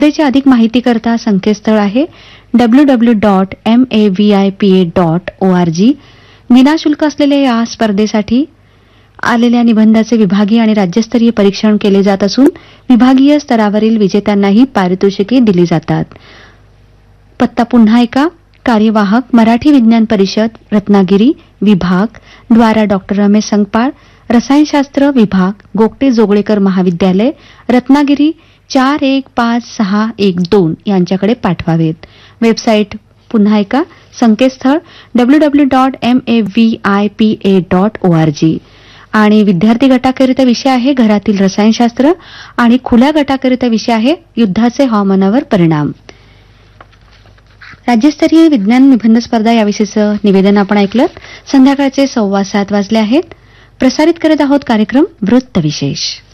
स्पर्धेची अधिक माहिती करता संकेतस्थळ आहे www.mavipa.org. विनाशुल्क असलेल्या या स्पर्धेसाठी आलेल्या निबंधाचे विभागीय आणि राज्यस्तरीय परीक्षण केले जात असून विभागीय स्तरावरील विजेत्यांनाही पारितोषिके दिली जातात. पत्ता पुन्हा एकदा कार्यवाहक मराठी विज्ञान परिषद रत्नागिरी विभाग द्वारा डॉक्टर रमेश संगपाळ, रसायनशास्त्र विभाग गोगटे जोगळेकर महाविद्यालय रत्नागिरी 415612 यांच्याकडे पाठवावेत. वेबसाईट पुन्हा एकदा संकेतस्थळ www.mavipa.org. आणि विद्यार्थी गटाकरिता विषय आहे घरातील रसायनशास्त्र आणि खुल्या गटाकरिता विषय आहे युद्धाचे हवामानावर परिणाम. राज्यस्तरीय विज्ञान निबंध स्पर्धा याविषयीचं निवेदन आपण ऐकलं. संध्याकाळचे 7:15 वाजले आहेत. प्रसारित करत आहोत कार्यक्रम वृत्तविशेष.